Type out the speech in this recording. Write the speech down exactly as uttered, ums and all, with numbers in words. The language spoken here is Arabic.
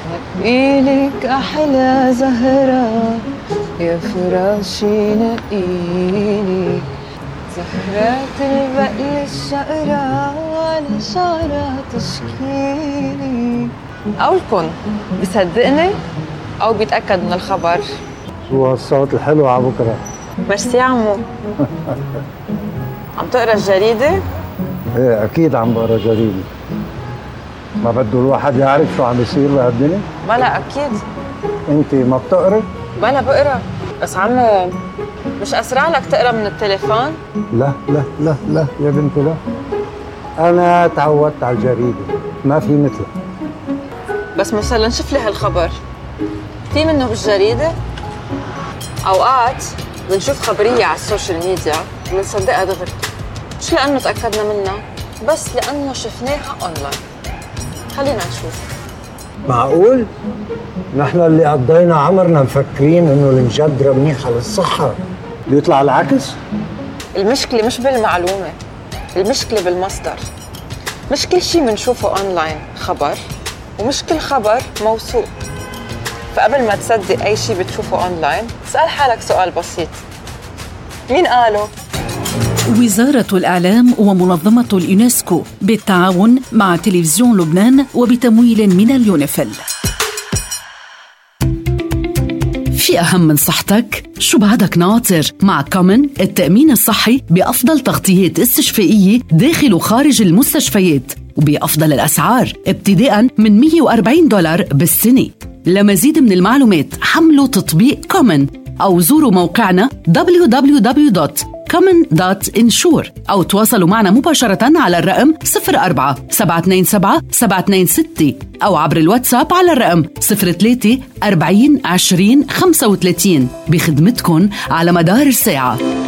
إلك أحلى زهرة يا فراشي نقيلي، زهرات البقل الشقرة على شعرها تشكيلي. قولكن بيصدقني أو بيتأكد من الخبر؟ شو هالصوت الحلو على بكرة؟ ميرسي عمو. عم تقرا الجريدة؟ ايه أكيد عم بقرا جريدة. ما بده الواحد يعرف شو عم بيصير بهالدنيا؟ بلا أكيد. أنت ما بتقري؟ بلا بقرا، بس عمو مش أسرع لك تقرا من التليفون؟ لا لا لا لا يا بنتي لا، أنا تعودت على الجريدة، ما في مثلها. بس مثلا شوف لي هالخبر، في منه بالجريدة؟ أوقات بنشوف خبرية على السوشيال ميديا وبنصدقها دغري، مش لأنه تأكدنا منها، بس لأنه شفناها أونلاين. خلينا نشوف. معقول؟ نحن اللي قضينا عمرنا مفكرين إنه المجدرة منيحة للصحة، بيطلع العكس؟ المشكلة مش بالمعلومة، المشكلة بالمصدر. مش كل شيء بنشوفه أونلاين خبر، ومش كل خبر موثوق. فقبل ما تصدق أي شيء بتشوفه أونلاين، اسأل حالك سؤال بسيط: مين قاله؟ وزارة الإعلام ومنظمة اليونسكو بالتعاون مع تلفزيون لبنان وبتمويل من اليونيفيل. في أهم من صحتك؟ شو بعدك ناطر؟ مع كومن التأمين الصحي بأفضل تغطيات استشفائية داخل وخارج المستشفيات وبأفضل الأسعار ابتداء من مية وأربعين دولار بالسنة. لمزيد من المعلومات حملوا تطبيق كومن أو زوروا موقعنا دبليو دبليو دبليو دوت كومن دوت انشور أو تواصلوا معنا مباشرة على الرقم صفر أربعة سبعة اثنين سبعة سبعة اثنين ستة أو عبر الواتساب على الرقم صفر ثلاثة أربعين عشرين خمسة وثلاثين بخدمتكن على مدار الساعة.